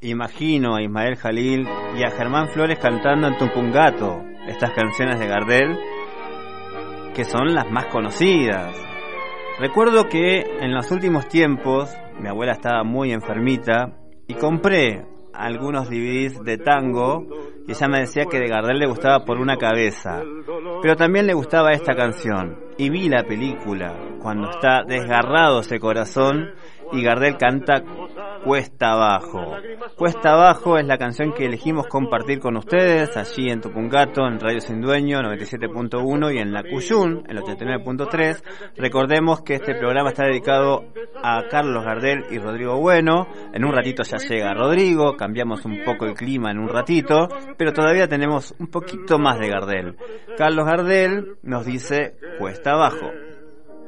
imagino a Ismael Jalil y a Germán Flores cantando en Tupungato estas canciones de Gardel, que son las más conocidas. Recuerdo que en los últimos tiempos mi abuela estaba muy enfermita y compré algunos DVDs de tango y ella me decía que de Gardel le gustaba Por una cabeza, pero también le gustaba esta canción, y vi la película cuando está desgarrado ese corazón y Gardel canta Cuesta Abajo. Cuesta Abajo es la canción que elegimos compartir con ustedes allí en Tupungato, en Radio Sin Dueño 97.1 y en la Cuyún, el 89.3. Recordemos que este programa está dedicado a Carlos Gardel y Rodrigo Bueno. En un ratito ya llega Rodrigo, cambiamos un poco el clima en un ratito, pero todavía tenemos un poquito más de Gardel. Carlos Gardel nos dice Cuesta Abajo.